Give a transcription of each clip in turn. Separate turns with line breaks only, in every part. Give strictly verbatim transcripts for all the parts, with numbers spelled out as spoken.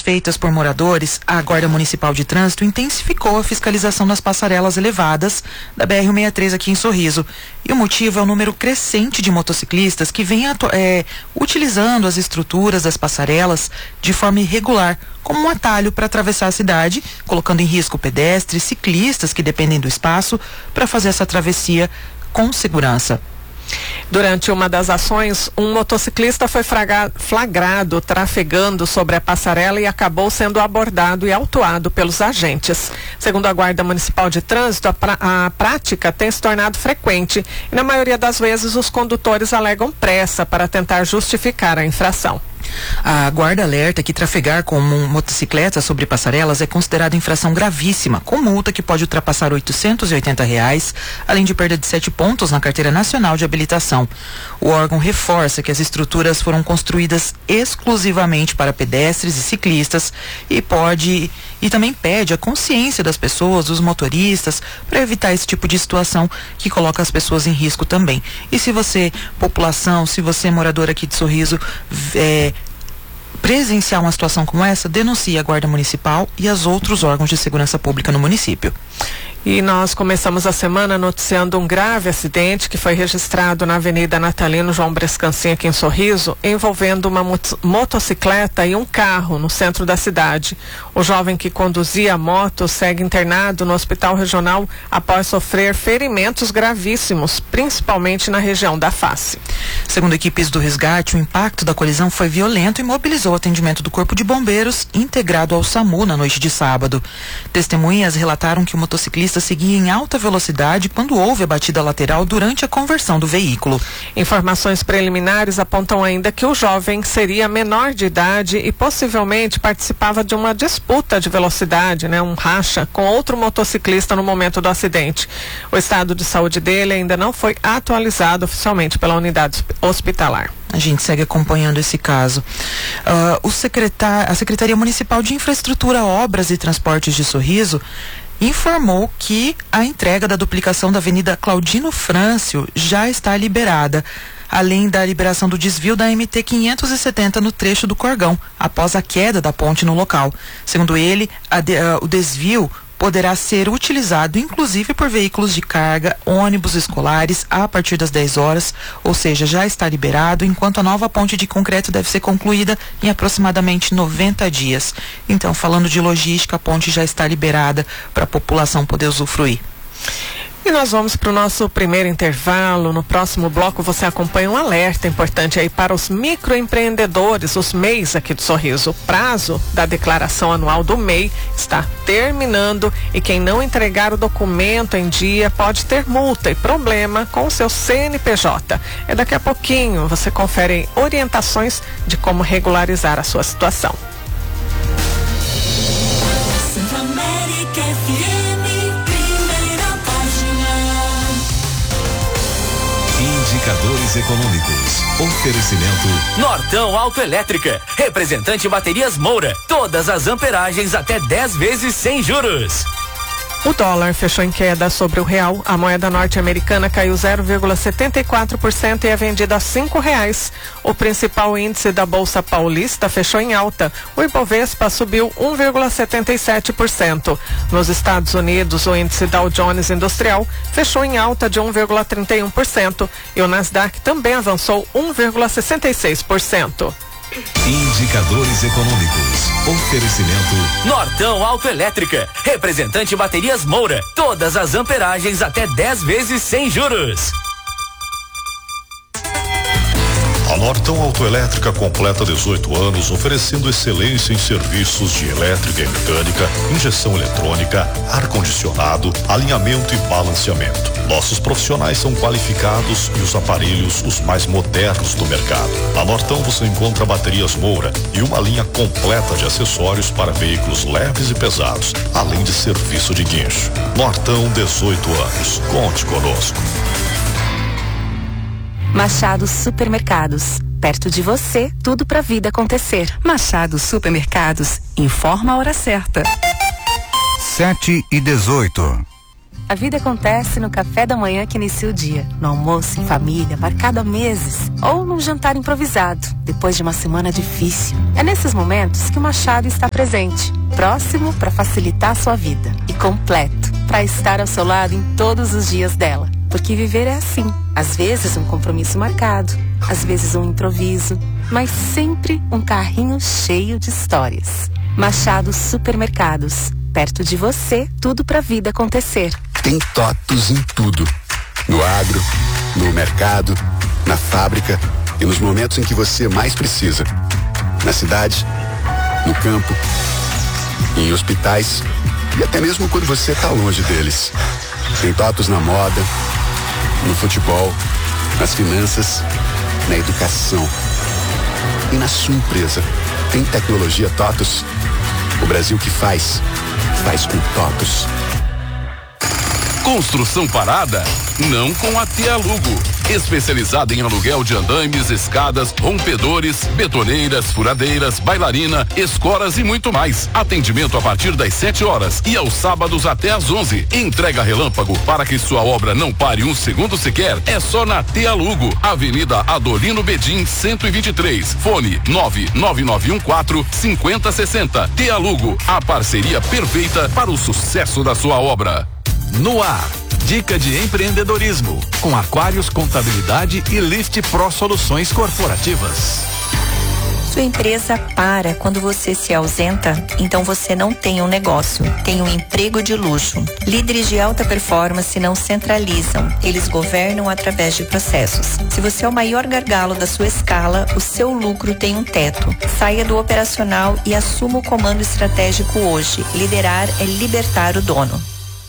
feitas por moradores, a Guarda Municipal de Trânsito intensificou a fiscalização das passarelas elevadas da B R cento e sessenta e três aqui em Sorriso. E o motivo é o número crescente de motociclistas que vêm é, utilizando as estruturas das passarelas de forma irregular, como um atalho para atravessar a cidade, colocando em risco pedestres, ciclistas que dependem do espaço para fazer essa travessia com segurança.
Durante uma das ações, um motociclista foi flagrado trafegando sobre a passarela e acabou sendo abordado e autuado pelos agentes. Segundo a Guarda Municipal de Trânsito, a, pra, a prática tem se tornado frequente e, na maioria das vezes, os condutores alegam pressa para tentar justificar a infração.
A guarda alerta que trafegar com um motocicleta sobre passarelas é considerada infração gravíssima, com multa que pode ultrapassar oitocentos e oitenta reais, além de perda de sete pontos na Carteira Nacional de Habilitação. O órgão reforça que as estruturas foram construídas exclusivamente para pedestres e ciclistas e pode e também pede a consciência das pessoas, dos motoristas, para evitar esse tipo de situação que coloca as pessoas em risco também. E se você, população, se você é morador aqui de Sorriso, é, presenciar uma situação como essa, denuncie a Guarda Municipal e os outros órgãos de segurança pública no município.
E nós começamos a semana noticiando um grave acidente que foi registrado na Avenida Natalino João Brescancin, aqui em Sorriso, envolvendo uma mot- motocicleta e um carro no centro da cidade. O jovem que conduzia a moto segue internado no Hospital Regional após sofrer ferimentos gravíssimos, principalmente na região da face.
Segundo equipes do resgate, o impacto da colisão foi violento e mobilizou o atendimento do Corpo de Bombeiros, integrado ao SAMU na noite de sábado. Testemunhas relataram que o motociclista seguia em alta velocidade quando houve a batida lateral durante a conversão do veículo.
Informações preliminares apontam ainda que o jovem seria menor de idade e possivelmente participava de uma disputa de velocidade, né, um racha, com outro motociclista no momento do acidente. O estado de saúde dele ainda não foi atualizado oficialmente pela unidade hospitalar.
A gente segue acompanhando esse caso. Uh, o secretar... A Secretaria Municipal de Infraestrutura, Obras e Transportes de Sorriso informou que a entrega da duplicação da Avenida Claudino Frâncio já está liberada, além da liberação do desvio da M T quinhentos e setenta no trecho do Corgão, após a queda da ponte no local. Segundo ele, a de, uh, o desvio poderá ser utilizado inclusive por veículos de carga, ônibus escolares a partir das dez horas, ou seja, já está liberado, enquanto a nova ponte de concreto deve ser concluída em aproximadamente noventa dias. Então, falando de logística, a ponte já está liberada para a população poder usufruir.
E nós vamos para o nosso primeiro intervalo. No próximo bloco você acompanha um alerta importante aí para os microempreendedores, os M E Is aqui do Sorriso. O prazo da declaração anual do M E I está terminando e quem não entregar o documento em dia pode ter multa e problema com o seu C N P J. É daqui a pouquinho, você confere orientações de como regularizar a sua situação.
Indicadores econômicos. Oferecimento
Nortão Autoelétrica. Representante Baterias Moura. Todas as amperagens até dez vezes sem juros.
O dólar fechou em queda sobre o real. A moeda norte-americana caiu zero vírgula setenta e quatro por cento e é vendida a cinco reais. O principal índice da Bolsa Paulista fechou em alta. O Ibovespa subiu um vírgula setenta e sete por cento. Nos Estados Unidos, o índice Dow Jones Industrial fechou em alta de um vírgula trinta e um por cento e o Nasdaq também avançou um vírgula sessenta e seis por cento.
Indicadores econômicos. Oferecimento
Nortão Autoelétrica. Representante Baterias Moura. Todas as amperagens até dez vezes sem juros.
A Nortão Autoelétrica completa dezoito anos, oferecendo excelência em serviços de elétrica e mecânica, injeção eletrônica, ar-condicionado, alinhamento e balanceamento. Nossos profissionais são qualificados e os aparelhos os mais modernos do mercado. Na Nortão você encontra baterias Moura e uma linha completa de acessórios para veículos leves e pesados, além de serviço de guincho. Nortão, dezoito anos. Conte conosco.
Machado Supermercados. Perto de você, tudo pra vida acontecer. Machado Supermercados. Informa a hora certa.
sete e dezoito.
A vida acontece no café da manhã que inicia o dia, no almoço em família, marcado há meses, ou num jantar improvisado, depois de uma semana difícil. É nesses momentos que o Machado está presente, próximo para facilitar a sua vida e completo para estar ao seu lado em todos os dias dela. Porque viver é assim, às vezes um compromisso marcado, às vezes um improviso, mas sempre um carrinho cheio de histórias. Machado Supermercados. Perto de você, tudo pra vida acontecer.
Tem TOTUS em tudo. No agro, no mercado, na fábrica e nos momentos em que você mais precisa. Na cidade, no campo, em hospitais e até mesmo quando você está longe deles. Tem TOTUS na moda, no futebol, nas finanças, na educação. E na sua empresa, tem tecnologia TOTUS? O Brasil que faz, faz com TOTUS.
Construção parada? Não com a Tealugo. Especializada em aluguel de andames, escadas, rompedores, betoneiras, furadeiras, bailarina, escoras e muito mais. Atendimento a partir das sete horas e aos sábados até às onze. Entrega relâmpago para que sua obra não pare um segundo sequer. É só na Tealugo, Avenida Adolino Bedim, cento e vinte e três. Fone nove nove nove um quatro cinco zero seis zero. Tealugo, a parceria perfeita para o sucesso da sua obra.
No ar, dica de empreendedorismo, com Aquários Contabilidade e Lift Pro Soluções Corporativas.
Sua empresa para quando você se ausenta, então você não tem um negócio, tem um emprego de luxo. Líderes de alta performance não centralizam, eles governam através de processos. Se você é o maior gargalo da sua escala, o seu lucro tem um teto. Saia do operacional e assuma o comando estratégico hoje. Liderar é libertar o dono.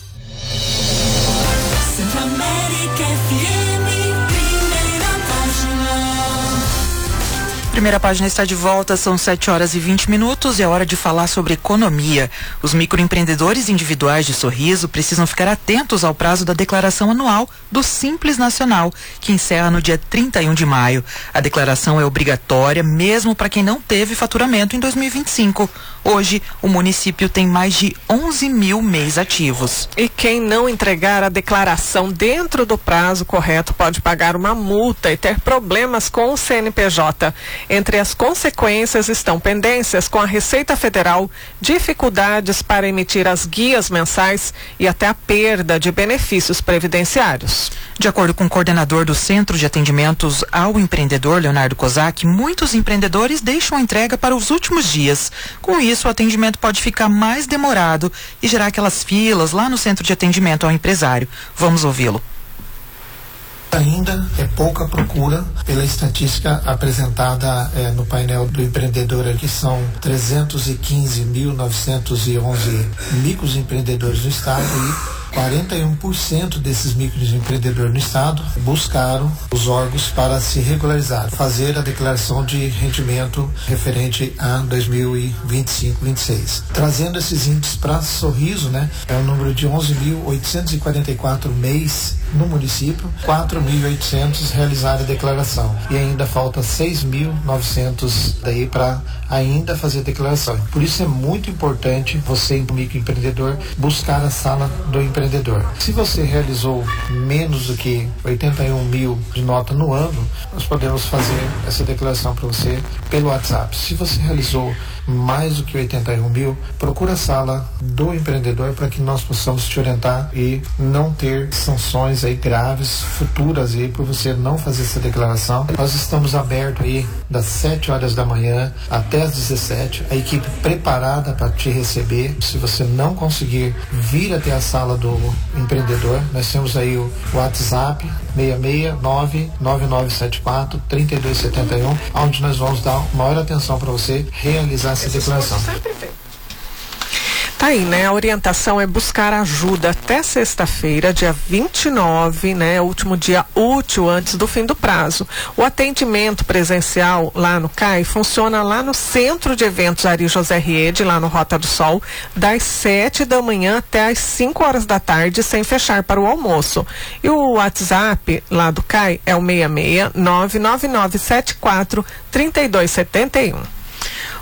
Primeira página está de volta, são sete horas e vinte minutos e é hora de falar sobre economia. Os microempreendedores individuais de Sorriso precisam ficar atentos ao prazo da declaração anual do Simples Nacional, que encerra no dia trinta e um de maio. A declaração é obrigatória mesmo para quem não teve faturamento em dois mil e vinte e cinco. Hoje, o município tem mais de onze mil M E Is ativos.
E quem não entregar a declaração dentro do prazo correto pode pagar uma multa e ter problemas com o C N P J. Entre as consequências estão pendências com a Receita Federal, dificuldades para emitir as guias mensais e até a perda de benefícios previdenciários.
De acordo com o coordenador do Centro de Atendimentos ao Empreendedor, Leonardo Kozak, muitos empreendedores deixam a entrega para os últimos dias. Com isso, o atendimento pode ficar mais demorado e gerar aquelas filas lá no Centro de Atendimento ao Empresário. Vamos ouvi-lo.
Ainda é pouca procura pela estatística apresentada eh, no painel do empreendedor, que são trezentos e quinze mil novecentos e onze microempreendedores no estado e quarenta e um por cento desses microempreendedores no estado buscaram os órgãos para se regularizar, fazer a declaração de rendimento referente a dois mil e vinte e cinco, vinte e seis. Trazendo esses índices para Sorriso, né, é o número de onze mil oitocentos e quarenta e quatro M E Is no município, quatro mil e oitocentos realizaram a declaração e ainda falta seis mil e novecentos daí para ainda fazer a declaração. Por isso é muito importante você, microempreendedor, buscar a sala do empreendedor. Se você realizou menos do que oitenta e um mil de nota no ano, nós podemos fazer essa declaração para você pelo WhatsApp. Se você realizou mais do que oitenta e um mil, procura a sala do empreendedor para que nós possamos te orientar e não ter sanções aí graves futuras aí por você não fazer essa declaração. Nós estamos abertos aí das sete horas da manhã até as dezessete, a equipe preparada para te receber. Se você não conseguir vir até a sala do empreendedor, nós temos aí o WhatsApp seis seis nove nove nove sete quatro três dois sete um, onde nós vamos dar maior atenção para você realizar essa declaração.
Tá aí, né? A orientação é buscar ajuda até sexta-feira, dia vinte e nove, né? Último dia útil antes do fim do prazo. O atendimento presencial lá no C A I funciona lá no Centro de Eventos Ari José Riede, lá no Rota do Sol, das sete da manhã até as cinco horas da tarde, sem fechar para o almoço. E o WhatsApp lá do C A I é o seis seis nove nove nove sete quatro três dois sete um.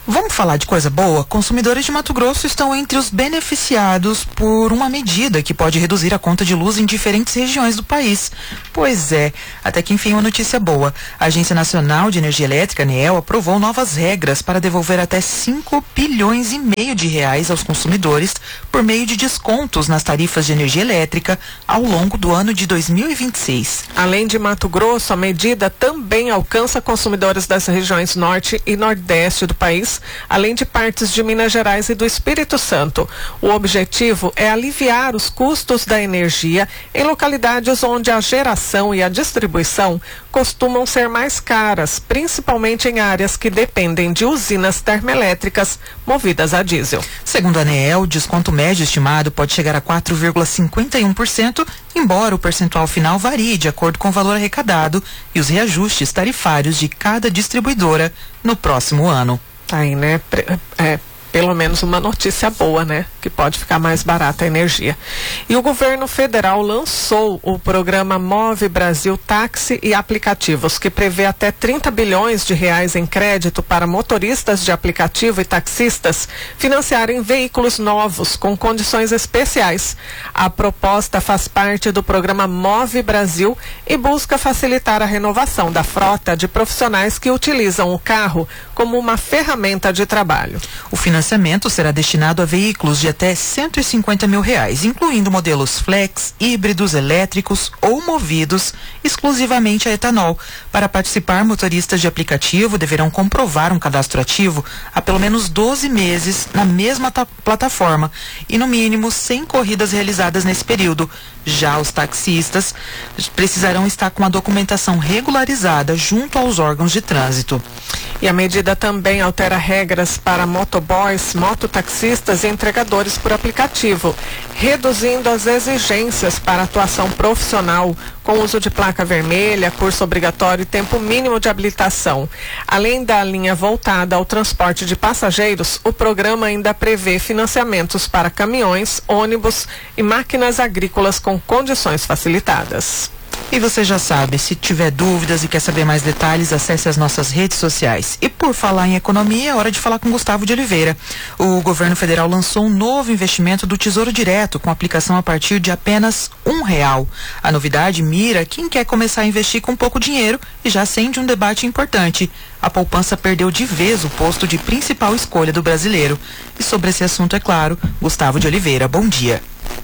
Vamos falar de coisa boa? Consumidores de Mato Grosso estão entre os beneficiados por uma medida que pode reduzir a conta de luz em diferentes regiões do país. Pois é, até que enfim uma notícia boa. A Agência Nacional de Energia Elétrica, ANEEL, aprovou novas regras para devolver até cinco bilhões e meio de reais aos consumidores por meio de descontos nas tarifas de energia elétrica ao longo do ano de dois mil e vinte e seis.
Além de Mato Grosso, a medida também alcança consumidores das regiões norte e nordeste do país, além de partes de Minas Gerais e do Espírito Santo. O objetivo é aliviar os custos da energia em localidades onde a geração e a distribuição costumam ser mais caras, principalmente em áreas que dependem de usinas termoelétricas movidas a diesel.
Segundo a ANEEL, o desconto médio estimado pode chegar a quatro vírgula cinquenta e um por cento, embora o percentual final varie de acordo com o valor arrecadado e os reajustes tarifários de cada distribuidora no próximo ano.
Tá aí, né? É, pelo menos uma notícia boa, né? Que pode ficar mais barata a energia. E o governo federal lançou o programa Move Brasil Táxi e Aplicativos, que prevê até trinta bilhões de reais em crédito para motoristas de aplicativo e taxistas financiarem veículos novos com condições especiais. A proposta faz parte do programa Move Brasil e busca facilitar a renovação da frota de profissionais que utilizam o carro como uma ferramenta de trabalho.
O financiamento será destinado a veículos de até cento e cinquenta mil reais, incluindo modelos flex, híbridos, elétricos ou movidos exclusivamente a etanol. Para participar, motoristas de aplicativo deverão comprovar um cadastro ativo há pelo menos doze meses na mesma plataforma e no mínimo cem corridas realizadas nesse período. Já os taxistas precisarão estar com a documentação regularizada junto aos órgãos de trânsito.
E a medida também altera regras para motoboys, mototaxistas e entregadores por aplicativo, reduzindo as exigências para atuação profissional, com uso de placa vermelha, curso obrigatório e tempo mínimo de habilitação. Além da linha voltada ao transporte de passageiros, o programa ainda prevê financiamentos para caminhões, ônibus e máquinas agrícolas com condições facilitadas.
E você já sabe, se tiver dúvidas e quer saber mais detalhes, acesse as nossas redes sociais. E por falar em economia, é hora de falar com Gustavo de Oliveira. O governo federal lançou um novo investimento do Tesouro Direto, com aplicação a partir de apenas um real. A novidade mira quem quer começar a investir com pouco dinheiro e já acende um debate importante. A poupança perdeu de vez o posto de principal escolha do brasileiro. E sobre esse assunto, é claro, Gustavo de Oliveira, bom dia.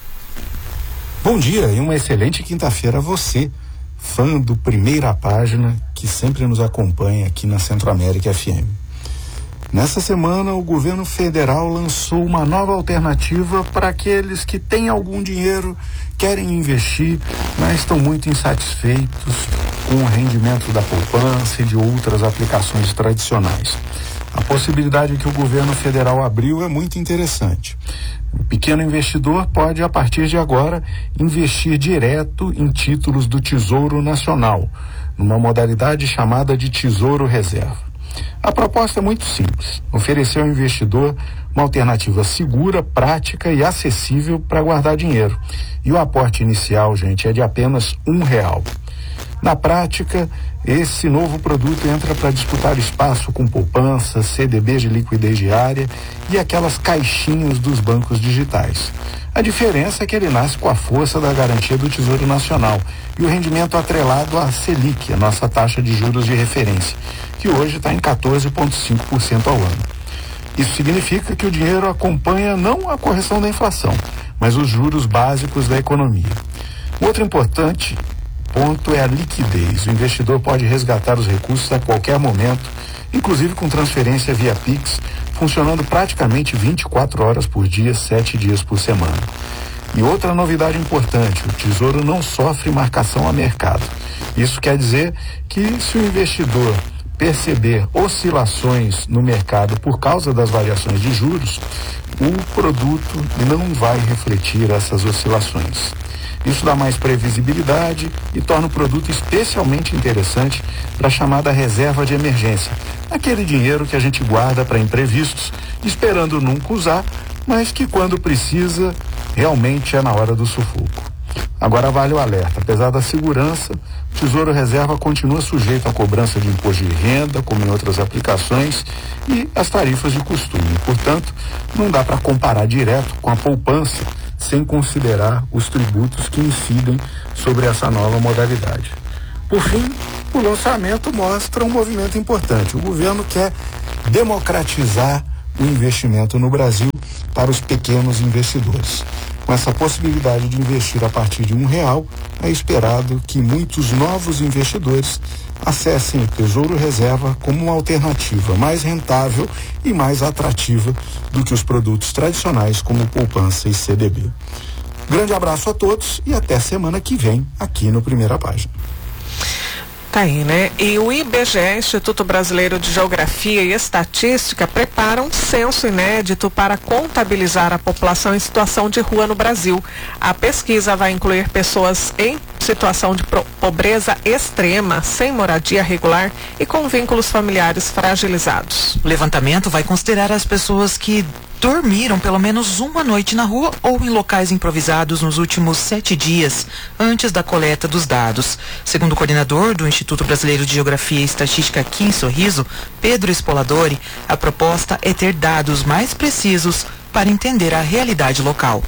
Bom dia e uma excelente quinta-feira a você, fã do Primeira Página, que sempre nos acompanha aqui na Centro-América F M. Nessa semana, o governo federal lançou uma nova alternativa para aqueles que têm algum dinheiro, querem investir, mas estão muito insatisfeitos com o rendimento da poupança e de outras aplicações tradicionais. A possibilidade que o governo federal abriu é muito interessante. O pequeno investidor pode, a partir de agora, investir direto em títulos do Tesouro Nacional, numa modalidade chamada de Tesouro Reserva. A proposta é muito simples: oferecer ao investidor uma alternativa segura, prática e acessível para guardar dinheiro. E o aporte inicial, gente, é de apenas um real. Na prática, esse novo produto entra para disputar espaço com poupanças, C D Bs de liquidez diária e aquelas caixinhas dos bancos digitais. A diferença é que ele nasce com a força da garantia do Tesouro Nacional e o rendimento atrelado à Selic, a nossa taxa de juros de referência, que hoje está em quatorze vírgula cinco por cento ao ano. Isso significa que o dinheiro acompanha não a correção da inflação, mas os juros básicos da economia. Outro importante ponto é a liquidez. O investidor pode resgatar os recursos a qualquer momento, inclusive com transferência via Pix, funcionando praticamente vinte e quatro horas por dia, sete dias por semana. E outra novidade importante: o Tesouro não sofre marcação a mercado. Isso quer dizer que, se o investidor perceber oscilações no mercado por causa das variações de juros, o produto não vai refletir essas oscilações. Isso dá mais previsibilidade e torna o produto especialmente interessante para a chamada reserva de emergência, aquele dinheiro que a gente guarda para imprevistos, esperando nunca usar, mas que quando precisa, realmente é na hora do sufoco. Agora vale o alerta, apesar da segurança, o Tesouro Reserva continua sujeito à cobrança de imposto de renda, como em outras aplicações, e as tarifas de costume. Portanto, não dá para comparar direto com a poupança, sem considerar os tributos que incidem sobre essa nova modalidade. Por fim, o lançamento mostra um movimento importante. O governo quer democratizar o investimento no Brasil para os pequenos investidores. Com essa possibilidade de investir a partir de um real, é esperado que muitos novos investidores acessem o Tesouro Reserva como uma alternativa mais rentável e mais atrativa do que os produtos tradicionais como poupança e C D B. Grande abraço a todos e até semana que vem aqui no Primeira Página.
Tá aí, né? E o I B G E, Instituto Brasileiro de Geografia e Estatística, prepara um censo inédito para contabilizar a população em situação de rua no Brasil. A pesquisa vai incluir pessoas em situação de pobreza extrema, sem moradia regular e com vínculos familiares fragilizados.
O levantamento vai considerar as pessoas que dormiram pelo menos uma noite na rua ou em locais improvisados nos últimos sete dias, antes da coleta dos dados. Segundo o coordenador do Instituto Brasileiro de Geografia e Estatística aqui em Sorriso, Pedro Spoladori, a proposta é ter dados mais precisos para entender a realidade local.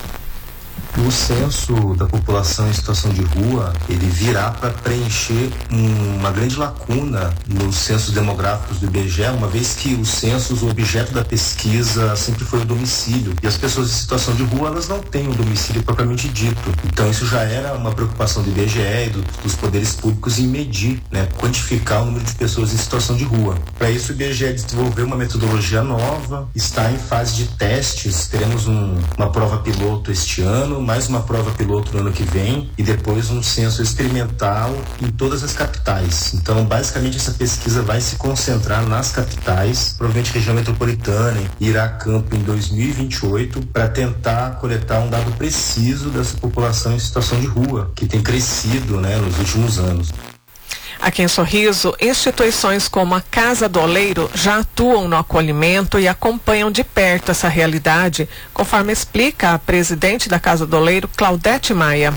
O censo da população em situação de rua, ele virá para preencher um, uma grande lacuna nos censos demográficos do I B G E, uma vez que os censos, o objeto da pesquisa sempre foi o domicílio. E as pessoas em situação de rua, elas não têm um domicílio propriamente dito. Então isso já era uma preocupação do I B G E e do, dos poderes públicos em medir, né, quantificar o número de pessoas em situação de rua. Para isso o I B G E desenvolveu uma metodologia nova, está em fase de testes, teremos um, uma prova piloto este ano, mais uma prova piloto no ano que vem e depois um censo experimental em todas as capitais. Então, basicamente, essa pesquisa vai se concentrar nas capitais, provavelmente região metropolitana, e irá a campo em dois mil e vinte e oito para tentar coletar um dado preciso dessa população em situação de rua, que tem crescido, né, nos últimos anos.
Aqui em Sorriso, instituições como a Casa do Oleiro já atuam no acolhimento e acompanham de perto essa realidade, conforme explica a presidente da Casa do Oleiro, Claudete Maia.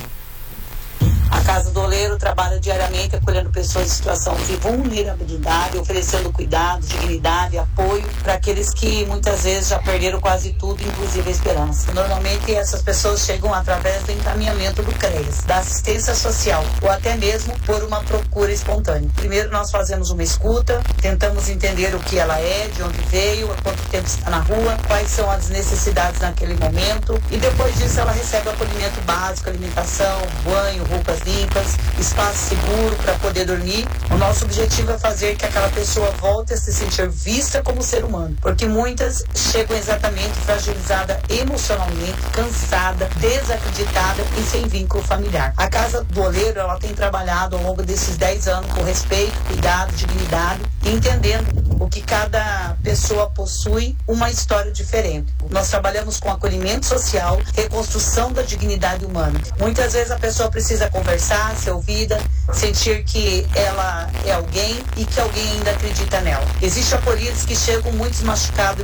A Casa do Oleiro trabalha diariamente acolhendo pessoas em situação de vulnerabilidade, oferecendo cuidado, dignidade, apoio para aqueles que muitas vezes já perderam quase tudo, inclusive a esperança. Normalmente essas pessoas chegam através do encaminhamento do CREAS, da assistência social ou até mesmo por uma procura espontânea. Primeiro nós fazemos uma escuta, tentamos entender o que ela é, de onde veio, há quanto tempo está na rua, quais são as necessidades naquele momento e depois disso ela recebe o acolhimento básico, alimentação, banho, roupas limpas, espaço seguro para poder dormir. O nosso objetivo é fazer que aquela pessoa volte a se sentir vista como ser humano, porque muitas chegam exatamente fragilizada emocionalmente, cansada, desacreditada e sem vínculo familiar. A Casa do Oleiro, ela tem trabalhado ao longo desses dez anos com respeito, cuidado, dignidade, entendendo o que cada pessoa possui, uma história diferente. Nós trabalhamos com acolhimento social, reconstrução da dignidade humana. Muitas vezes a pessoa precisa conversar, ser ouvida, sentir que ela é alguém e que alguém ainda acredita nela. Existem acolhidos que chegam muito machucados